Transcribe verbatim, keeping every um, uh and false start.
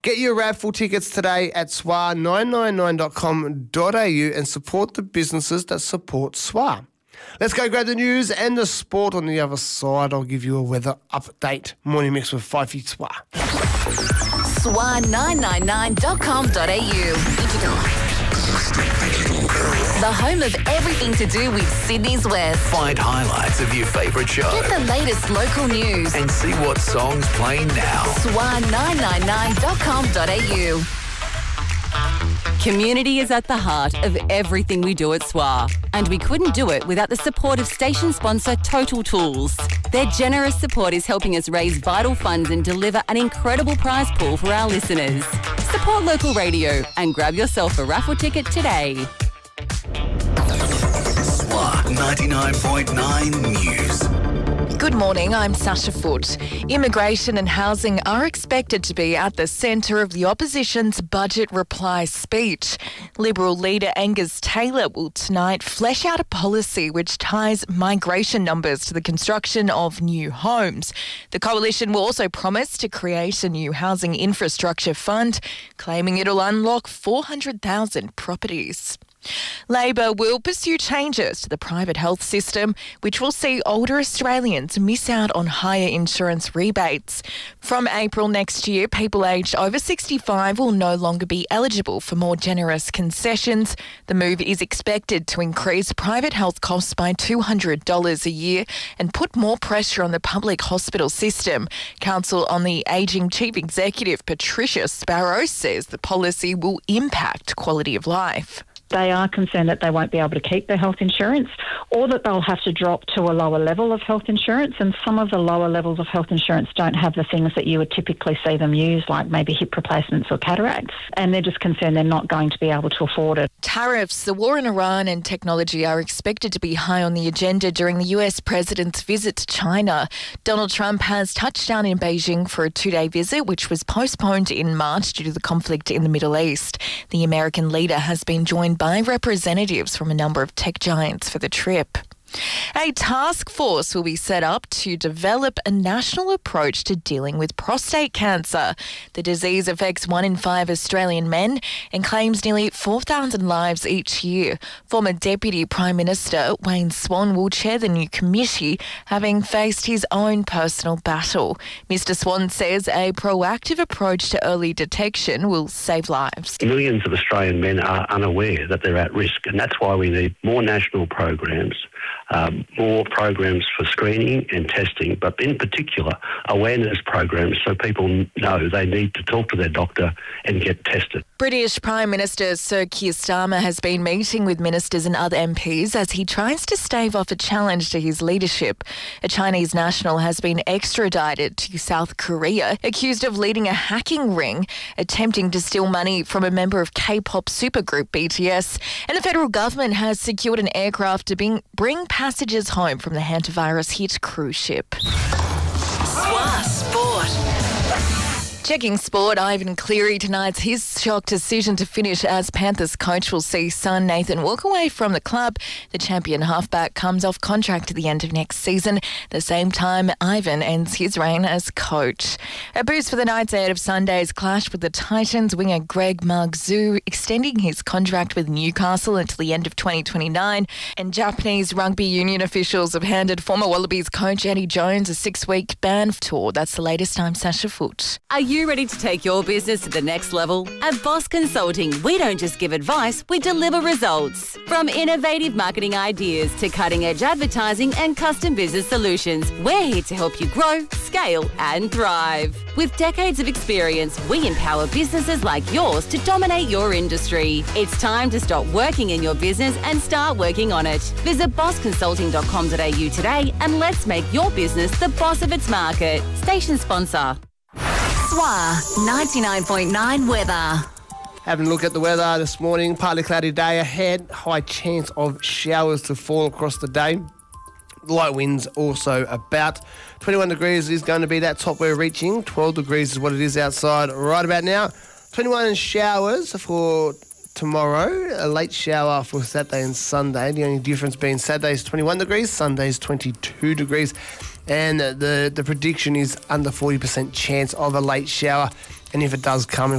Get your raffle tickets today at S W A nine nine nine dot com dot a u and support the businesses that support S W A. Let's go grab the news and the sport on the other side. I'll give you a weather update. Morning Mix with Fifey S W A. S W A nine nine nine dot com dot a u. The home of everything to do with Sydney's West. Find highlights of your favourite show. Get the latest local news. And see what songs playing now. S W A nine nine nine dot com dot a u. Community is at the heart of everything we do at S W A, and we couldn't do it without the support of station sponsor Total Tools. Their generous support is helping us raise vital funds and deliver an incredible prize pool for our listeners. Support local radio and grab yourself a raffle ticket today. S W A ninety-nine point nine News. Good morning, I'm Sasha Foote. Immigration and housing are expected to be at the centre of the opposition's budget reply speech. Liberal leader Angus Taylor will tonight flesh out a policy which ties migration numbers to the construction of new homes. The coalition will also promise to create a new housing infrastructure fund, claiming it'll unlock four hundred thousand properties. Labor will pursue changes to the private health system, which will see older Australians miss out on higher insurance rebates. From April next year, people aged over sixty-five will no longer be eligible for more generous concessions. The move is expected to increase private health costs by two hundred dollars a year and put more pressure on the public hospital system. Council on the Ageing Chief Executive Patricia Sparrow says the policy will impact quality of life. They are concerned that they won't be able to keep their health insurance, or that they'll have to drop to a lower level of health insurance, and some of the lower levels of health insurance don't have the things that you would typically see them use, like maybe hip replacements or cataracts, and they're just concerned they're not going to be able to afford it. Tariffs, the war in Iran and technology are expected to be high on the agenda during the U S president's visit to China. Donald Trump has touched down in Beijing for a two-day visit, which was postponed in March due to the conflict in the Middle East. The American leader has been joined by representatives from a number of tech giants for the trip. A task force will be set up to develop a national approach to dealing with prostate cancer. The disease affects one in five Australian men and claims nearly four thousand lives each year. Former Deputy Prime Minister Wayne Swan will chair the new committee, having faced his own personal battle. Mister Swan says a proactive approach to early detection will save lives. Millions of Australian men are unaware that they're at risk, and that's why we need more national programs, Um, more programs for screening and testing, but in particular awareness programs so people know they need to talk to their doctor and get tested. British Prime Minister Sir Keir Starmer has been meeting with ministers and other M Ps as he tries to stave off a challenge to his leadership. A Chinese national has been extradited to South Korea, accused of leading a hacking ring, attempting to steal money from a member of K-pop supergroup B T S. And the federal government has secured an aircraft to bring, bring passengers home from the hantavirus-hit cruise ship. S W A Sport. Checking sport, Ivan Cleary tonight's his shock decision to finish as Panthers coach will see son Nathan walk away from the club. The champion halfback comes off contract at the end of next season. The same time, Ivan ends his reign as coach. A boost for the Knights ahead of Sunday's clash with the Titans. Winger Greg Margzu extending his contract with Newcastle until the end of twenty twenty-nine. And Japanese rugby union officials have handed former Wallabies coach Eddie Jones a six-week ban tour. That's the latest. I'm Sasha Foote. Are you ready to take your business to the next level? At Boss Consulting, we don't just give advice, we deliver results. From innovative marketing ideas to cutting-edge advertising and custom business solutions, we're here to help you grow, scale and thrive. With decades of experience, we empower businesses like yours to dominate your industry. It's time to stop working in your business and start working on it. Visit boss consulting dot com dot a u today and let's make your business the boss of its market. Station sponsor. S W A ninety-nine point nine weather. Having a look at the weather this morning, partly cloudy day ahead, high chance of showers to fall across the day. Light winds also about. twenty-one degrees is going to be that top we're reaching. twelve degrees is what it is outside right about now. twenty-one showers for tomorrow, a late shower for Saturday and Sunday. The only difference being Saturday is twenty-one degrees, Sunday is twenty-two degrees. And the, the prediction is under forty percent chance of a late shower And if it does come,